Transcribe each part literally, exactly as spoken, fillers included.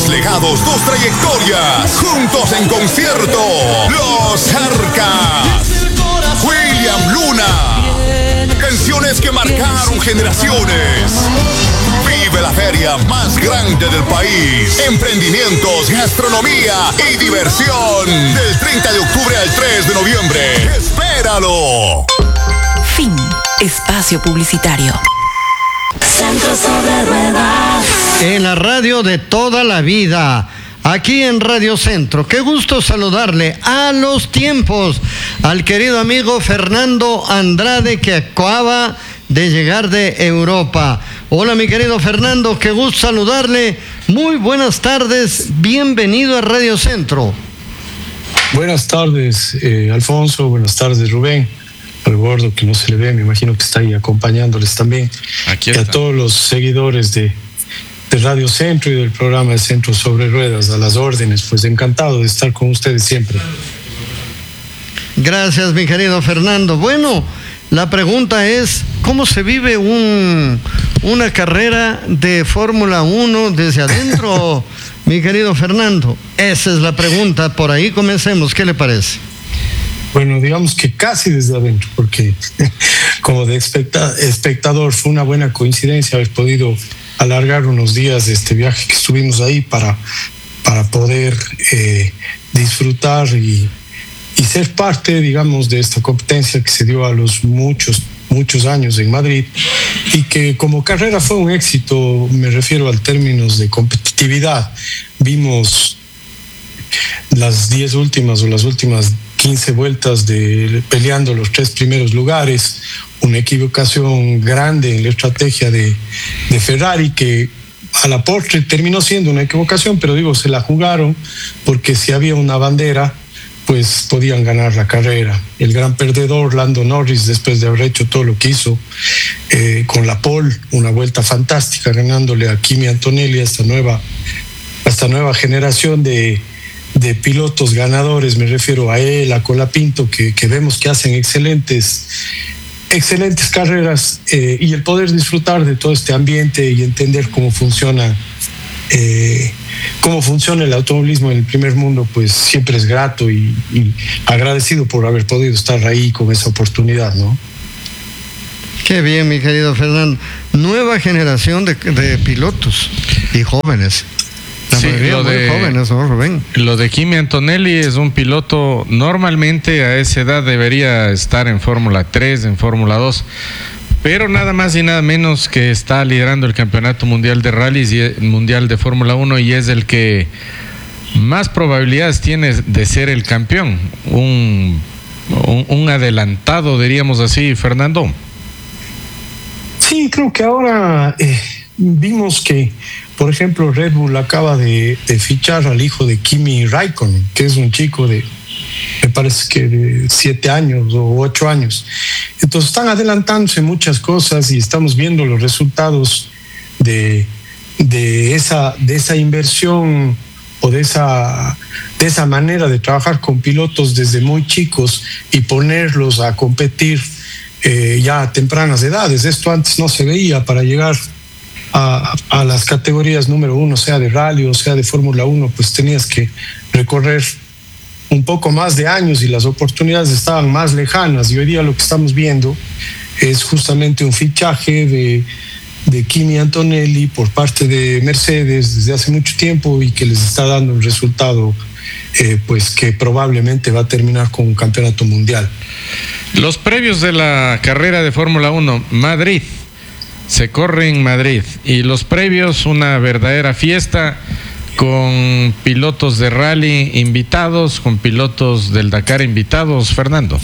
Dos legados, dos trayectorias, juntos en concierto. Los Jarcas. William Luna. Canciones que marcaron generaciones. Vive la feria más grande del país. Emprendimientos, gastronomía y diversión. Del treinta de octubre al tres de noviembre. ¡Espéralo! Fin. Espacio publicitario. Centro Sobre Ruedas. En la radio de toda la vida. Aquí en Radio Centro. Qué gusto saludarle a los tiempos al querido amigo Fernando Andrade, que acaba de llegar de Europa. Hola, mi querido Fernando, qué gusto saludarle. Muy buenas tardes, bienvenido a Radio Centro. Buenas tardes, eh, Alfonso, buenas tardes, Rubén. Al gordo que no se le ve, me imagino que está ahí acompañándoles también. Aquí está. Y a todos los seguidores de, de Radio Centro y del programa de Centro Sobre Ruedas, a las órdenes, pues encantado de estar con ustedes siempre. Gracias, mi querido Fernando. Bueno, la pregunta es, ¿cómo se vive un, una carrera de Fórmula uno desde adentro, mi querido Fernando? Esa es la pregunta, por ahí comencemos, ¿qué le parece? Bueno, digamos que casi desde adentro, porque como de espectador fue una buena coincidencia haber podido alargar unos días de este viaje que estuvimos ahí para, para poder eh, disfrutar y, y ser parte, digamos, de esta competencia que se dio a los muchos, muchos años en Madrid y que como carrera fue un éxito, me refiero al términos de competitividad. Vimos las diez últimas o las últimas quince vueltas de peleando los tres primeros lugares, una equivocación grande en la estrategia de, de Ferrari que a la postre terminó siendo una equivocación, pero digo, se la jugaron porque si había una bandera, pues podían ganar la carrera. El gran perdedor, Lando Norris, después de haber hecho todo lo que hizo eh, con la pole, una vuelta fantástica, ganándole a Kimi Antonelli, a esta nueva, a esta nueva generación de de pilotos ganadores, me refiero a él, a Colapinto, que, que vemos que hacen excelentes, excelentes carreras eh, y el poder disfrutar de todo este ambiente y entender cómo funciona, eh, cómo funciona el automovilismo en el primer mundo, pues siempre es grato y, y agradecido por haber podido estar ahí con esa oportunidad, ¿no? Qué bien, mi querido Fernando. Nueva generación de, de pilotos y jóvenes. Sí, lo de, jóvenes, ¿no, Rubén? Lo de Kimi Antonelli es un piloto, normalmente a esa edad debería estar en Fórmula tres, en Fórmula dos, pero nada más y nada menos que está liderando el campeonato mundial de rallies y el mundial de Fórmula uno y es el que más probabilidades tiene de ser el campeón, un, un, un adelantado, diríamos así, Fernando. Sí, creo que ahora eh, vimos que por ejemplo, Red Bull acaba de, de fichar al hijo de Kimi Raikkonen, que es un chico de, me parece que de siete años o ocho años. Entonces están adelantándose muchas cosas y estamos viendo los resultados de, de, esa, de esa inversión o de esa, de esa manera de trabajar con pilotos desde muy chicos y ponerlos a competir eh, ya a tempranas edades. Esto antes no se veía. Para llegar A, a las categorías número uno, sea de rally o sea de Fórmula uno, pues tenías que recorrer un poco más de años y las oportunidades estaban más lejanas, y hoy día lo que estamos viendo es justamente un fichaje de, de Kimi Antonelli por parte de Mercedes desde hace mucho tiempo y que les está dando un resultado eh, pues que probablemente va a terminar con un campeonato mundial. Los previos de la carrera de Fórmula uno, Madrid. Se corre en Madrid y los previos, una verdadera fiesta con pilotos de rally invitados, con pilotos del Dakar invitados, Fernando.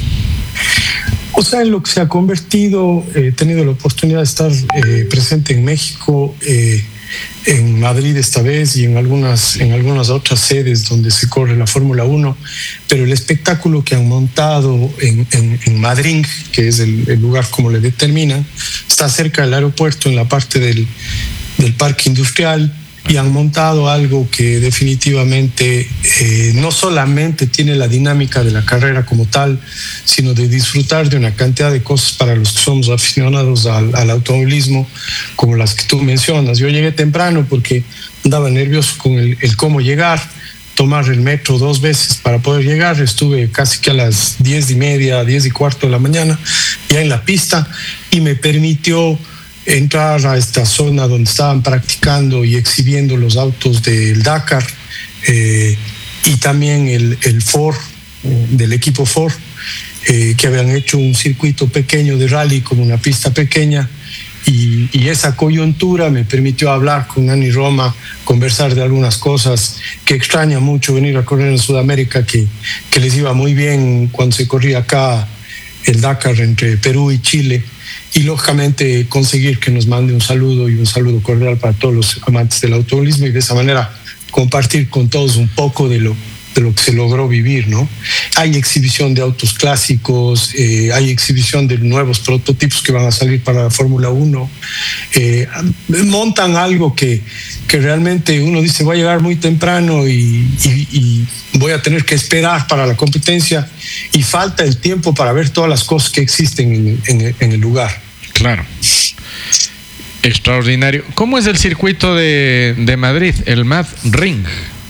O sea, en lo que se ha convertido, he eh, tenido la oportunidad de estar eh, presente en México, eh, en Madrid esta vez y en algunas, en algunas otras sedes donde se corre la Fórmula uno, pero el espectáculo que han montado en, en, en Madrid, que es el, el lugar como le determinan, está cerca del aeropuerto, en la parte del, del parque industrial, y han montado algo que definitivamente eh, no solamente tiene la dinámica de la carrera como tal, sino de disfrutar de una cantidad de cosas para los que somos aficionados al, al automovilismo, como las que tú mencionas. Yo llegué temprano porque andaba nervioso con el, el cómo llegar, tomar el metro dos veces para poder llegar. Estuve casi que a las diez y media, diez y cuarto de la mañana ya en la pista, y me permitió entrar a esta zona donde estaban practicando y exhibiendo los autos del Dakar, eh, y también el, el Ford, eh, del equipo Ford, eh, que habían hecho un circuito pequeño de rally con una pista pequeña. Y, y esa coyuntura me permitió hablar con Ani Roma, conversar de algunas cosas que extraña mucho venir a correr en Sudamérica, que, que les iba muy bien cuando se corría acá el Dakar entre Perú y Chile, y lógicamente conseguir que nos mande un saludo y un saludo cordial para todos los amantes del automovilismo, y de esa manera compartir con todos un poco de lo de lo que se logró vivir, ¿no? Hay exhibición de autos clásicos, eh, hay exhibición de nuevos prototipos que van a salir para la Fórmula uno. Eh, montan algo que, que realmente uno dice, voy a llegar muy temprano y, y, y voy a tener que esperar para la competencia, y falta el tiempo para ver todas las cosas que existen en, en, en el lugar. Claro. Extraordinario. ¿Cómo es el circuito de, de Madrid, el Mad Ring?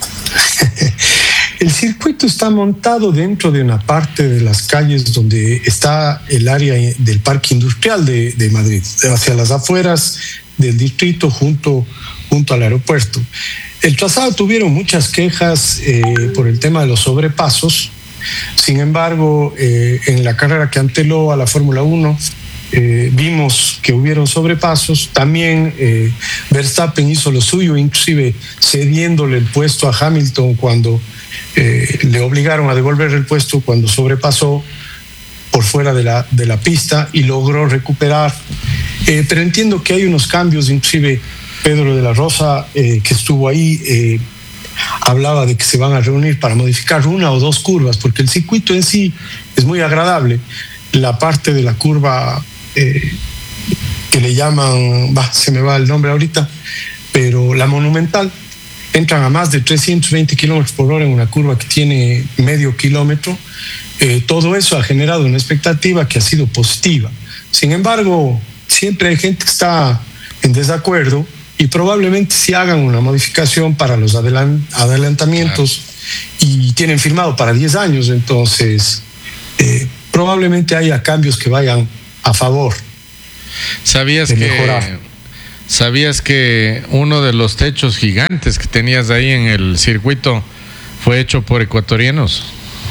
El circuito está montado dentro de una parte de las calles donde está el área del Parque Industrial de, de Madrid, hacia las afueras del distrito, junto, junto al aeropuerto. El trazado tuvieron muchas quejas eh, por el tema de los sobrepasos. Sin embargo, eh, en la carrera que anteló a la Fórmula uno, eh, vimos que hubieron sobrepasos. También eh, Verstappen hizo lo suyo, inclusive cediéndole el puesto a Hamilton cuando Eh, le obligaron a devolver el puesto cuando sobrepasó por fuera de la, de la pista, y logró recuperar. Eh, pero entiendo que hay unos cambios, inclusive Pedro de la Rosa, eh, que estuvo ahí, eh, hablaba de que se van a reunir para modificar una o dos curvas, porque el circuito en sí es muy agradable. La parte de la curva eh, que le llaman, bah, se me va el nombre ahorita, pero la Monumental, entran a más de trescientos veinte kilómetros por hora en una curva que tiene medio kilómetro. Eh, todo eso ha generado una expectativa que ha sido positiva. Sin embargo, siempre hay gente que está en desacuerdo, y probablemente sí hagan una modificación para los adelant- adelantamientos, claro. Y tienen firmado para diez años, entonces eh, probablemente haya cambios que vayan a favor. ¿Sabías de que mejorar. ¿Sabías que uno de los techos gigantes que tenías ahí en el circuito fue hecho por ecuatorianos?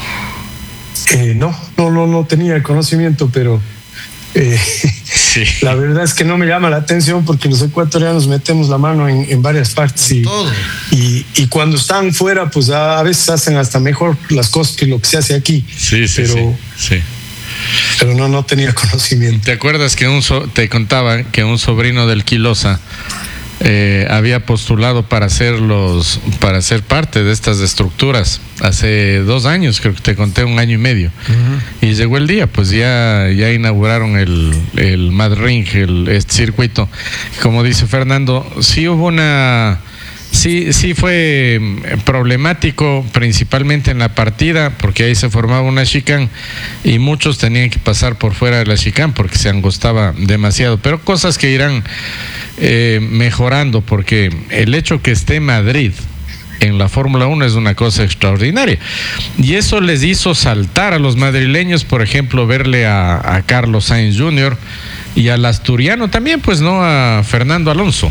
Eh, no, no, no, no tenía el conocimiento, pero eh, sí. La verdad es que no me llama la atención, porque los ecuatorianos metemos la mano en, en varias partes, y, y, y cuando están fuera, pues a, a veces hacen hasta mejor las cosas que lo que se hace aquí. Sí, sí, pero, sí. sí. Pero no, no tenía conocimiento. ¿Te acuerdas que un so- te contaba que un sobrino del Quilosa eh, había postulado para ser los, para ser parte de estas estructuras hace dos años, creo que te conté, un año y medio? Uh-huh. Y llegó el día, pues ya, ya inauguraron el, el Mad Ring, el, este circuito. Como dice Fernando, sí hubo una... Sí, sí fue problemático, principalmente en la partida, porque ahí se formaba una chicane y muchos tenían que pasar por fuera de la chicane porque se angostaba demasiado, pero cosas que irán eh, mejorando, porque el hecho que esté Madrid en la Fórmula uno es una cosa extraordinaria, y eso les hizo saltar a los madrileños, por ejemplo, verle a, a Carlos Sainz junior y al asturiano también, pues no, a Fernando Alonso.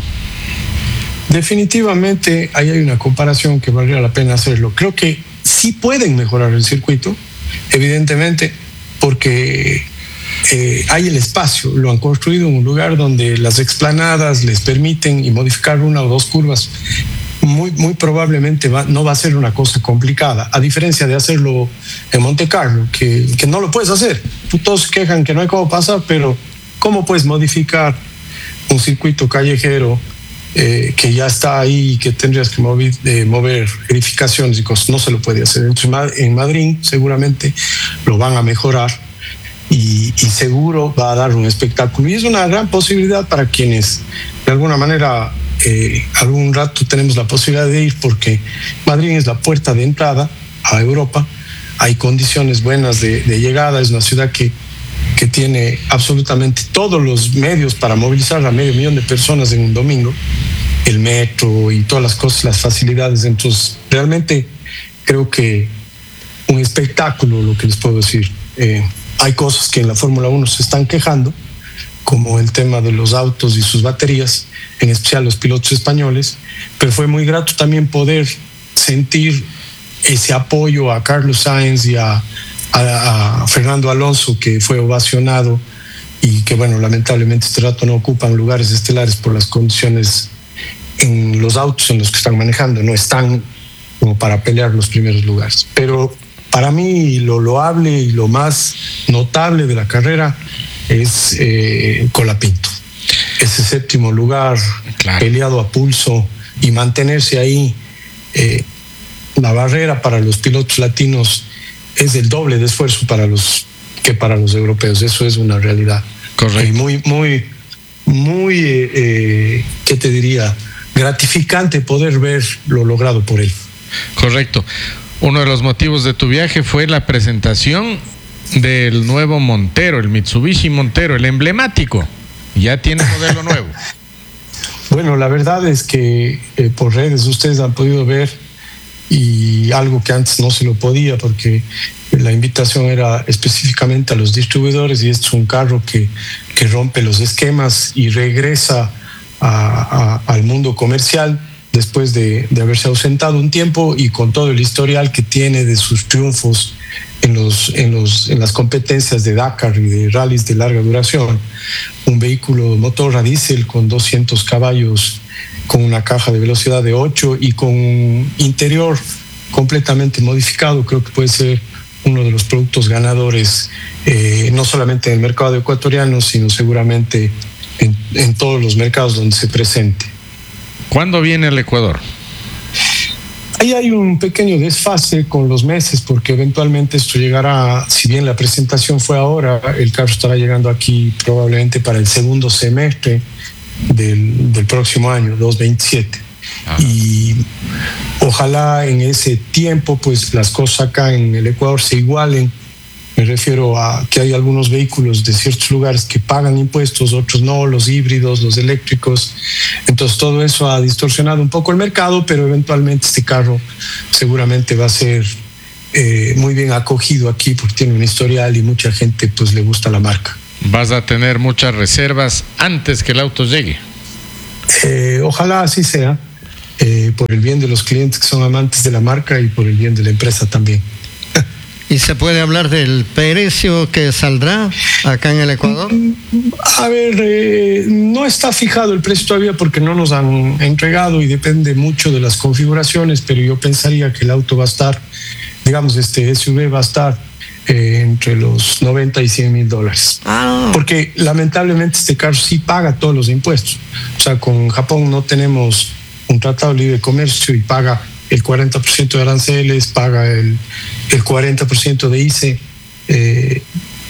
Definitivamente ahí hay una comparación que valdría la pena hacerlo. Creo que sí pueden mejorar el circuito, evidentemente, porque eh, hay el espacio. Lo han construido en un lugar donde las explanadas les permiten, y modificar una o dos curvas muy, muy probablemente va, no va a ser una cosa complicada, a diferencia de hacerlo en Monte Carlo, que, que no lo puedes hacer. Todos se quejan que no hay cómo pasar, pero ¿cómo puedes modificar un circuito callejero Eh, que ya está ahí y que tendrías que mover, eh, mover edificaciones y cosas? No se lo puede hacer. Entonces, en Madrid seguramente lo van a mejorar, y, y seguro va a dar un espectáculo, y es una gran posibilidad para quienes de alguna manera eh, algún rato tenemos la posibilidad de ir, porque Madrid es la puerta de entrada a Europa. Hay condiciones buenas de, de llegada, es una ciudad que que tiene absolutamente todos los medios para movilizar a medio millón de personas en un domingo. el metro y todas las cosas, las facilidades. Entonces, realmente creo que un espectáculo, lo que les puedo decir. Eh, hay cosas que en la Fórmula uno se están quejando, como el tema de los autos y sus baterías, en especial los pilotos españoles, pero fue muy grato también poder sentir ese apoyo a Carlos Sainz y a, a, a Fernando Alonso, que fue ovacionado y que, bueno, lamentablemente este rato no ocupan lugares estelares por las condiciones en los autos en los que están manejando, no están como para pelear los primeros lugares. Pero para mí lo loable y lo más notable de la carrera es eh, Colapinto. Ese séptimo lugar, claro, peleado a pulso, y mantenerse ahí. Eh, la barrera para los pilotos latinos es el doble de esfuerzo para los que para los europeos. Eso es una realidad. Correcto. Y muy, muy, muy, eh, eh, ¿qué te diría? Gratificante poder ver lo logrado por él. Correcto. Uno de los motivos de tu viaje fue la presentación del nuevo Montero, el Mitsubishi Montero, el emblemático. Ya tiene modelo nuevo. Bueno, la verdad es que eh, por redes ustedes han podido ver, y algo que antes no se lo podía porque la invitación era específicamente a los distribuidores, y este es un carro que, que rompe los esquemas y regresa a, a, al mundo comercial después de, de haberse ausentado un tiempo, y con todo el historial que tiene de sus triunfos en, los, en, los, en las competencias de Dakar y de rallies de larga duración. Un vehículo motor a diésel con doscientos caballos, con una caja de velocidad de ocho y con un interior completamente modificado. Creo que puede ser uno de los productos ganadores, eh, no solamente en el mercado ecuatoriano, sino seguramente en, en todos los mercados donde se presente. ¿Cuándo viene el Ecuador? Ahí hay un pequeño desfase con los meses, porque eventualmente esto llegará, si bien la presentación fue ahora, el carro estará llegando aquí probablemente para el segundo semestre del, del próximo año, dos mil veintisiete. Ajá. Y ojalá en ese tiempo pues las cosas acá en el Ecuador se igualen. Me refiero a que hay algunos vehículos de ciertos lugares que pagan impuestos, otros no, los híbridos, los eléctricos. Entonces todo eso ha distorsionado un poco el mercado, pero eventualmente este carro seguramente va a ser eh, muy bien acogido aquí porque tiene un historial y mucha gente pues le gusta la marca. ¿Vas a tener muchas reservas antes que el auto llegue? Eh, ojalá así sea, eh, por el bien de los clientes que son amantes de la marca y por el bien de la empresa también. ¿Y se puede hablar del precio que saldrá acá en el Ecuador? A ver, eh, no está fijado el precio todavía porque no nos han entregado y depende mucho de las configuraciones, pero yo pensaría que el auto va a estar, digamos, este S U V va a estar eh, entre los noventa y cien mil dólares. Ah. Porque lamentablemente este carro sí paga todos los impuestos. O sea, con Japón no tenemos un tratado de libre comercio y paga el cuarenta por ciento de aranceles, paga el, el cuarenta por ciento de I C E, eh,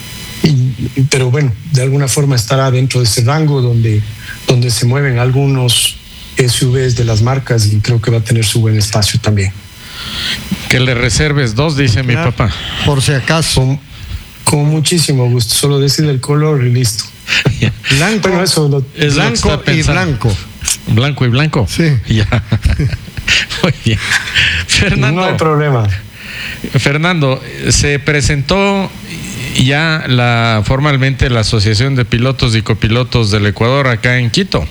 y, pero bueno, de alguna forma estará dentro de ese rango donde, donde se mueven algunos S U Vs de las marcas, y creo que va a tener su buen espacio también. Que le reserves dos, dice claro, mi papá. Por si acaso. Con, con muchísimo gusto, solo decide el color y listo. Blanco, bueno, eso lo, es blanco y blanco. Blanco y blanco. Sí. Ya. Muy bien. Fernando. No hay problema. Fernando, se presentó ya la, formalmente la Asociación de Pilotos y Copilotos del Ecuador acá en Quito.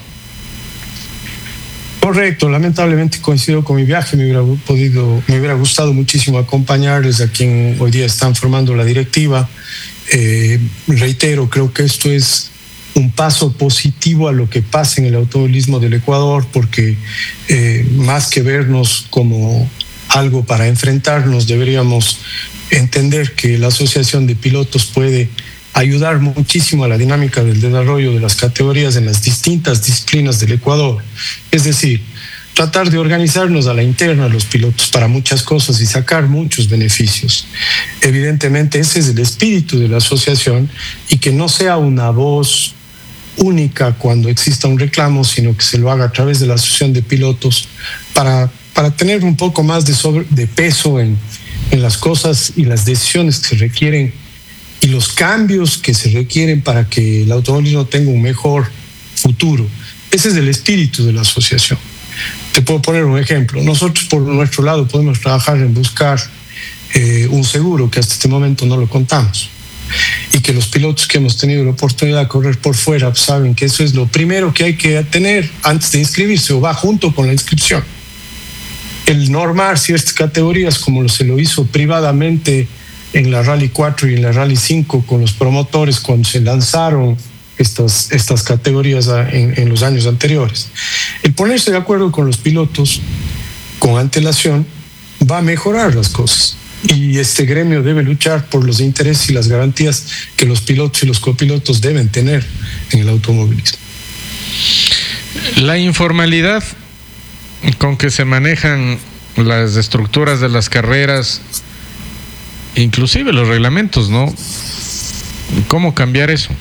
Correcto, lamentablemente coincidió con mi viaje, me hubiera podido, me hubiera gustado muchísimo acompañarles a quien hoy día están formando la directiva. Eh, reitero, creo que esto es un paso positivo a lo que pasa en el automovilismo del Ecuador, porque eh, más que vernos como algo para enfrentarnos, deberíamos entender que la Asociación de Pilotos puede ayudar muchísimo a la dinámica del desarrollo de las categorías en las distintas disciplinas del Ecuador. Es decir, tratar de organizarnos a la interna los pilotos para muchas cosas y sacar muchos beneficios. Evidentemente ese es el espíritu de la asociación, y que no sea una voz única cuando exista un reclamo, sino que se lo haga a través de la Asociación de Pilotos para, para tener un poco más de, sobre, de peso en, en las cosas y las decisiones que se requieren y los cambios que se requieren para que el automovilismo tenga un mejor futuro. Ese es el espíritu de la asociación. Te puedo poner un ejemplo. Nosotros por nuestro lado podemos trabajar en buscar eh, un seguro que hasta este momento no lo contamos. Y que los pilotos que hemos tenido la oportunidad de correr por fuera saben que eso es lo primero que hay que tener antes de inscribirse, o va junto con la inscripción. El normar ciertas categorías como se lo hizo privadamente en la Rally cuatro y en la Rally cinco con los promotores cuando se lanzaron estas, estas categorías en, en los años anteriores. El ponerse de acuerdo con los pilotos con antelación va a mejorar las cosas. Y este gremio debe luchar por los intereses y las garantías que los pilotos y los copilotos deben tener en el automovilismo. La informalidad con que se manejan las estructuras de las carreras, inclusive los reglamentos, ¿no? ¿Cómo cambiar eso?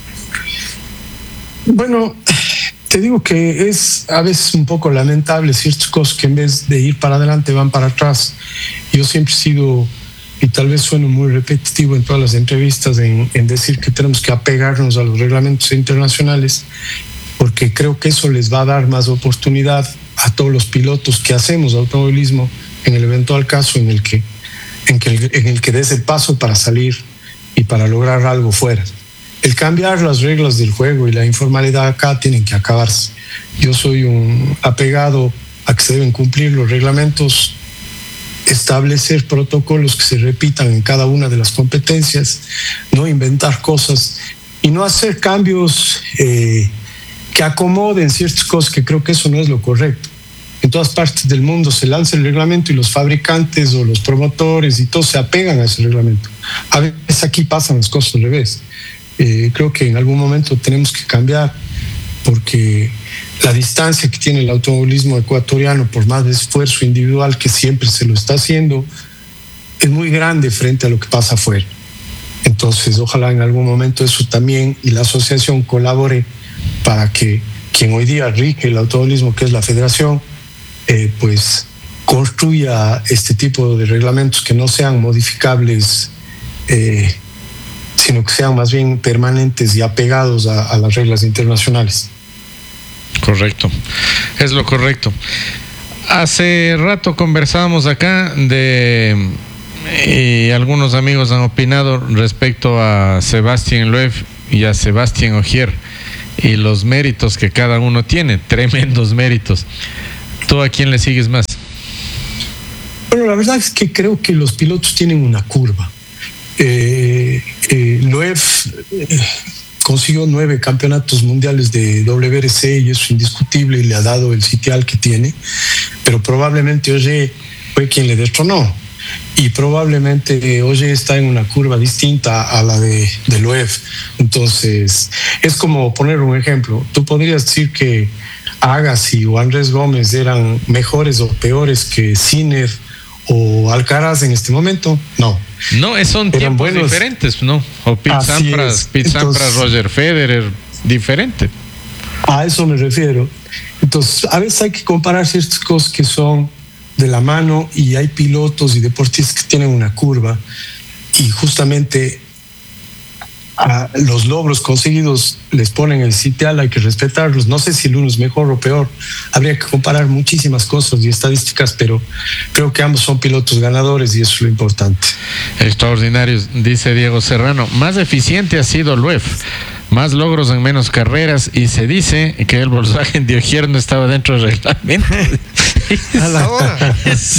Bueno, te digo que es a veces un poco lamentable ciertas cosas que en vez de ir para adelante van para atrás. Yo siempre he sido, y tal vez sueno muy repetitivo en todas las entrevistas, en, en decir que tenemos que apegarnos a los reglamentos internacionales, porque creo que eso les va a dar más oportunidad a todos los pilotos que hacemos automovilismo en el eventual caso en el que, en que, en el que des el paso para salir y para lograr algo fuera. El cambiar las reglas del juego y la informalidad acá tienen que acabarse. Yo soy un apegado a que se deben cumplir los reglamentos, establecer protocolos que se repitan en cada una de las competencias, no inventar cosas y no hacer cambios eh, que acomoden ciertas cosas, que creo que eso no es lo correcto. En todas partes del mundo se lanza el reglamento y los fabricantes o los promotores y todos se apegan a ese reglamento. A veces aquí pasan las cosas al revés. Eh, creo que en algún momento tenemos que cambiar, porque la distancia que tiene el automovilismo ecuatoriano, por más de esfuerzo individual que siempre se lo está haciendo, es muy grande frente a lo que pasa afuera. Entonces, ojalá en algún momento eso también y la asociación colabore para que quien hoy día rige el automovilismo, que es la federación, eh, pues construya este tipo de reglamentos que no sean modificables, eh, sino que sean más bien permanentes y apegados a, a las reglas internacionales. Correcto, es lo correcto. Hace rato conversábamos acá de, y algunos amigos han opinado respecto a Sébastien Loeb y a Sébastien Ogier y los méritos que cada uno tiene, tremendos méritos. ¿Tú a quién le sigues más? Bueno, la verdad es que creo que los pilotos tienen una curva. Eh, eh, Loeb eh, consiguió nueve campeonatos mundiales de W R C y eso es indiscutible y le ha dado el sitial que tiene, pero probablemente Ogier fue quien le destronó y probablemente Ogier está en una curva distinta a la de, de Loeb. Entonces es como poner un ejemplo. Tú podrías decir que Agassi o Andrés Gómez eran mejores o peores que Sinner o Alcaraz en este momento. No. No, son tiempos buenos, diferentes, ¿no? O Pete Sampras, Pete Sampras, Roger Federer, diferente. A eso me refiero. Entonces, a veces hay que comparar ciertas cosas que son de la mano y hay pilotos y deportistas que tienen una curva y justamente a los logros conseguidos les ponen el sitial, hay que respetarlos. No sé si el uno es mejor o peor, habría que comparar muchísimas cosas y estadísticas, pero creo que ambos son pilotos ganadores y eso es lo importante. Extraordinarios, dice Diego Serrano. Más eficiente ha sido Loeb, más logros en menos carreras, y se dice que el Volkswagen de Ogier no estaba dentro del reglamento. A la hora.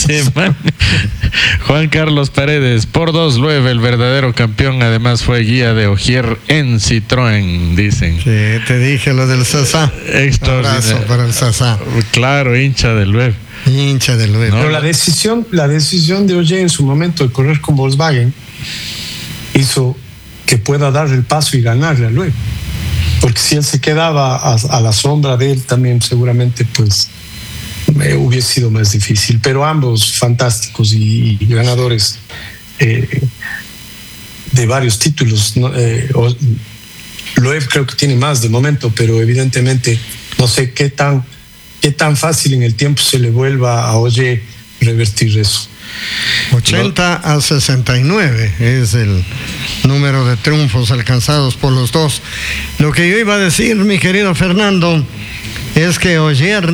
Juan Carlos Paredes, por dos, Loeb, el verdadero campeón, además fue guía de Ogier en Citroën, dicen. Sí, te dije lo del Sasá. Extraordinario. Abrazo para el Sasá. Claro, hincha del Loeb. Hincha del Loeb. No, pero la decisión, la decisión de Ogier en su momento de correr con Volkswagen hizo que pueda dar el paso y ganarle a Loeb. Porque si él se quedaba a, a la sombra de él, también seguramente pues me hubiese sido más difícil. Pero ambos fantásticos y, y ganadores eh, de varios títulos. ¿no? Eh, Loeb creo que tiene más de momento, pero evidentemente no sé qué tan, qué tan fácil en el tiempo se le vuelva a Ogier revertir eso. ochenta a sesenta y nueve es el número de triunfos alcanzados por los dos. Lo que yo iba a decir, mi querido Fernando, es que Ogier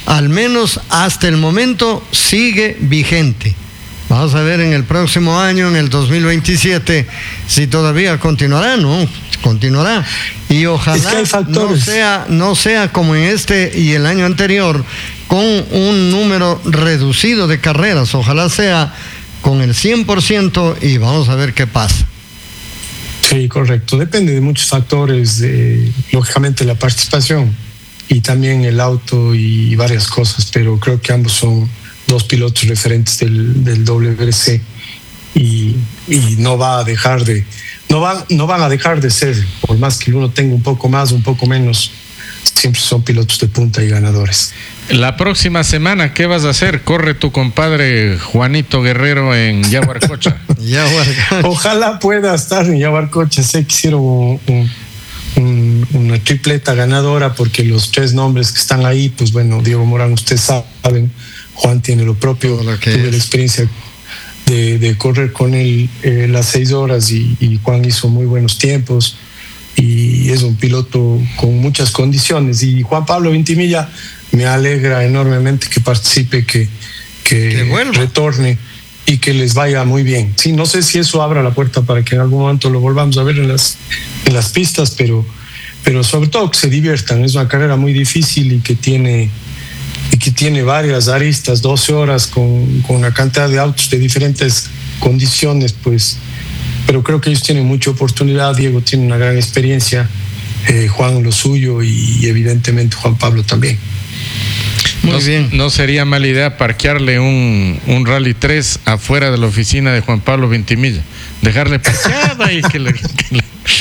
al menos hasta el momento sigue vigente. Vamos a ver en el próximo año, en el dos mil veintisiete, si todavía continuará, ¿no? Continuará. Y ojalá es que no sea, no sea como en este y el año anterior, con un número reducido de carreras. Ojalá sea con el cien por ciento y vamos a ver qué pasa. Sí, correcto. Depende de muchos factores, de, lógicamente la participación y también el auto y varias cosas, pero creo que ambos son dos pilotos referentes del, del W R C y, y no va a dejar de no van no van a dejar de ser, por más que uno tenga un poco más un poco menos, siempre son pilotos de punta y ganadores. La próxima semana, ¿qué vas a hacer? Corre tu compadre Juanito Guerrero en Yaguarcocha. Yaguarcocha. Ojalá pueda estar en Yaguarcocha. Sé que hicieron un, un, un, una tripleta ganadora, porque los tres nombres que están ahí, pues bueno, Diego Morán, ustedes saben, Juan tiene lo propio, tuve es. la experiencia de, de correr con él eh, las seis horas y, y Juan hizo muy buenos tiempos y es un piloto con muchas condiciones. Y Juan Pablo Vintimilla, me alegra enormemente que participe, que, que, que retorne y que les vaya muy bien. Sí, no sé si eso abra la puerta para que en algún momento lo volvamos a ver en las, en las pistas, pero, pero sobre todo que se diviertan. Es una carrera muy difícil y que tiene, y que tiene varias aristas, doce horas con, con una cantidad de autos de diferentes condiciones, pues, pero creo que ellos tienen mucha oportunidad. Diego tiene una gran experiencia, eh, Juan lo suyo y evidentemente Juan Pablo también. Muy no, bien. No sería mala idea parquearle un, un Rally tres afuera de la oficina de Juan Pablo Vintimilla. Dejarle parqueada y que le... Que le...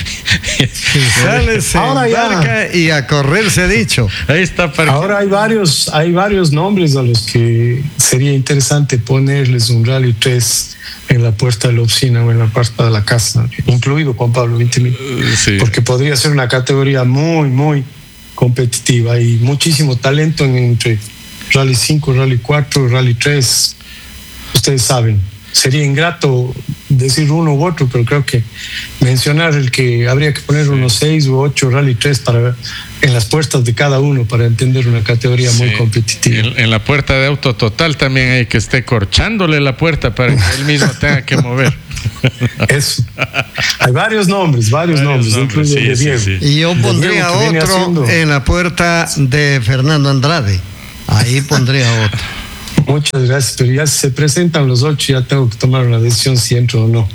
Sale, se Ahora embarca ya. y a correr se ha dicho. Ahí está parqueado. Ahora hay varios, hay varios nombres a los que sería interesante ponerles un Rally tres en la puerta de la oficina o en la puerta de la casa, incluido Juan Pablo Vintimilla. Sí. Porque podría ser una categoría muy, muy competitiva y muchísimo talento en, entre Rally cinco, Rally cuatro, Rally tres. Ustedes saben, sería ingrato decir uno u otro, pero creo que mencionar el que habría que poner unos seis u ocho Rally tres para, en las puertas de cada uno, para entender una categoría sí. muy competitiva. En, en la puerta de Auto Total también hay que esté corchándole la puerta para que él mismo tenga que mover. Eso. Hay varios nombres, varios, varios nombres, nombres incluso sí, de Diego. Sí, sí. Y yo pondría otro haciendo... en la puerta de Fernando Andrade. Ahí pondría otro. Muchas gracias, pero ya si se presentan los ocho, ya tengo que tomar una decisión si entro o no.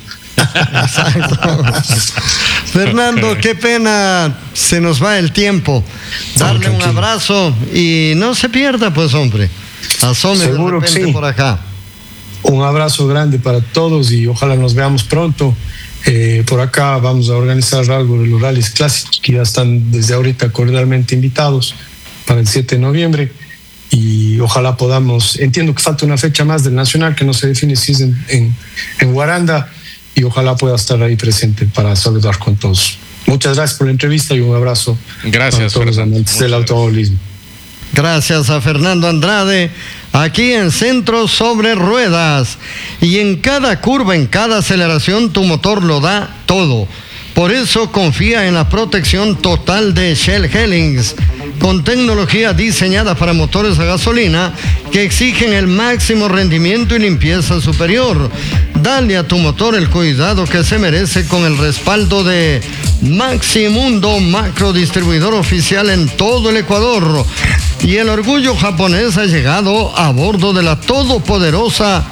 Exacto. Fernando, qué pena, se nos va el tiempo. Darle un abrazo y no se pierda, pues, hombre. Asome Seguro de repente que sí. por acá. Un abrazo grande para todos y ojalá nos veamos pronto. Eh, por acá vamos a organizar algo de los rallies clásicos que ya están desde ahorita cordialmente invitados para el siete de noviembre. Y ojalá podamos, entiendo que falta una fecha más del Nacional que no se define si es en, en, en Guaranda, y ojalá pueda estar ahí presente para saludar con todos. Muchas gracias por la entrevista y un abrazo gracias, a todos los amantes del automovilismo. Gracias a Fernando Andrade, aquí en Centro Sobre Ruedas. Y en cada curva, en cada aceleración, tu motor lo da todo. Por eso confía en la protección total de Shell Helix, con tecnología diseñada para motores a gasolina que exigen el máximo rendimiento y limpieza superior. Dale a tu motor el cuidado que se merece con el respaldo de Maximundo, macro distribuidor oficial en todo el Ecuador. Y el orgullo japonés ha llegado a bordo de la todopoderosa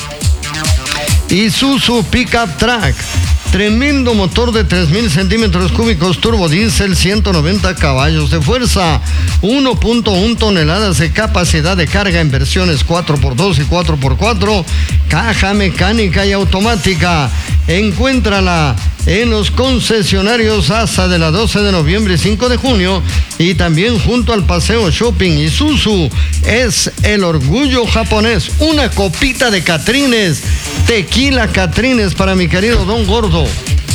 Isuzu Pickup Track. Tremendo motor de tres mil centímetros cúbicos turbo diésel, ciento noventa caballos de fuerza, uno punto uno toneladas de capacidad de carga en versiones cuatro por dos y cuatro por cuatro, caja mecánica y automática. Encuéntrala en los concesionarios hasta de la doce de noviembre y cinco de junio y también junto al Paseo Shopping. Isuzu es el orgullo japonés. Una copita de Catrines, tequila Catrines para mi querido Don Gordo.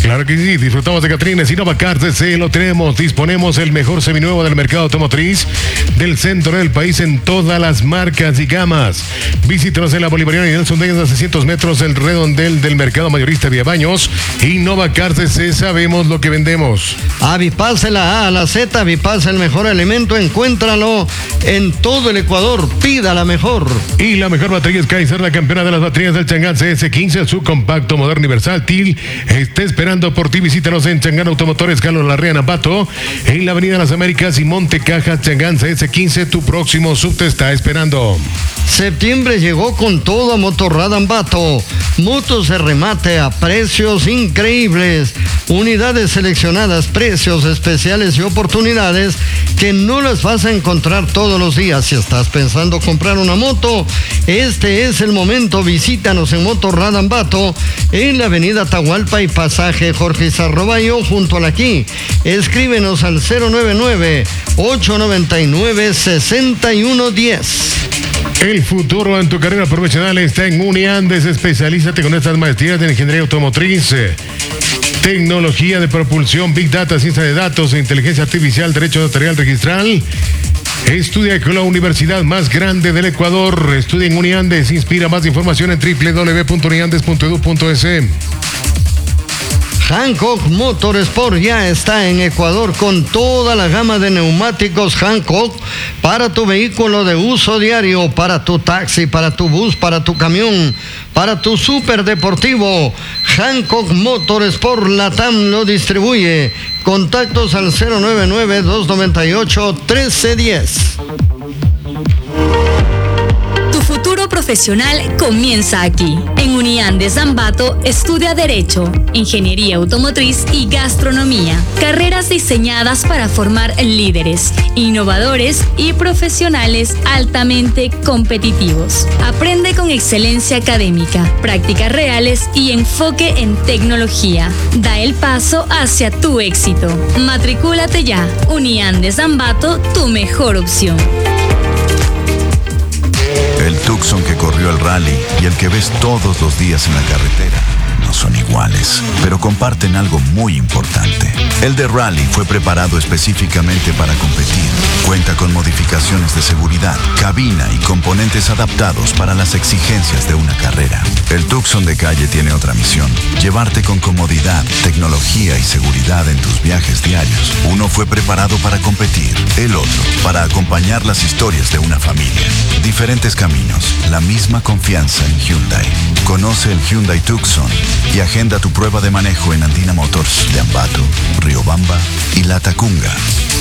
Claro que sí, disfrutamos de Catrines y Nova Cars D C, lo tenemos, disponemos el mejor seminuevo del mercado automotriz del centro del país en todas las marcas y gamas. Visítanos en la Bolivariana y Nelson Díaz a seiscientos metros el redondel del mercado mayorista Vía Baños. Y Nova Cars D C, sabemos lo que vendemos. Avipaz de la A a la Z, Avipaz el mejor alimento, encuéntralo en todo el Ecuador, pida la mejor. Y la mejor batería es Kaiser, la campeona de las baterías del Chang'an C S quince, su compacto, moderno y versátil. Está esperando por ti, visítanos en Chang'an Automotores, Carlos Larrea, Ambato, en la Avenida Las Américas y Monte Caja. Chang'an C S quince, tu próximo sub te está esperando. Septiembre llegó con todo a Motorrad Ambato. Motos de remate a precios increíbles. Unidades seleccionadas, precios especiales y oportunidades que no las vas a encontrar todos los días. Si estás pensando comprar una moto, este es el momento. Visítanos en Motorrad Ambato, en la avenida Atahualpa y pasaje Jorge Sarrobayo, junto a la Aquí. Escríbenos al cero nueve nueve, ocho nueve nueve, seis uno uno cero. El futuro en tu carrera profesional está en Uniandes. Especialízate con estas maestrías de ingeniería automotriz, tecnología de propulsión, Big Data, ciencia de datos, inteligencia artificial, derecho notarial registral. Estudia con la universidad más grande del Ecuador. Estudia en Uniandes. Inspira. Más información en doble u doble u doble u punto uniandes punto edu punto es. Hankook Motorsport ya está en Ecuador con toda la gama de neumáticos Hankook para tu vehículo de uso diario, para tu taxi, para tu bus, para tu camión, para tu superdeportivo. Hankook Motorsport Latam lo distribuye. Contactos al cero nueve nueve, dos nueve ocho, uno tres uno cero. Futuro profesional comienza aquí. En Uniandes Ambato estudia Derecho, Ingeniería Automotriz y Gastronomía. Carreras diseñadas para formar líderes, innovadores y profesionales altamente competitivos. Aprende con excelencia académica, prácticas reales y enfoque en tecnología. Da el paso hacia tu éxito. Matricúlate ya. Uniandes Ambato, tu mejor opción. El Tucson que corrió el rally y el que ves todos los días en la carretera no son iguales, pero comparten algo muy importante. El de rally fue preparado específicamente para competir. Cuenta con modificaciones de seguridad, cabina y componentes adaptados para las exigencias de una carrera. El Tucson de calle tiene otra misión: llevarte con comodidad, tecnología y seguridad en tus viajes diarios. Uno fue preparado para competir, el otro para acompañar las historias de una familia. Diferentes caminos, la misma confianza en Hyundai. Conoce el Hyundai Tucson y agenda tu prueba de manejo en Andina Motors de Ambato, Riobamba y La Tacunga.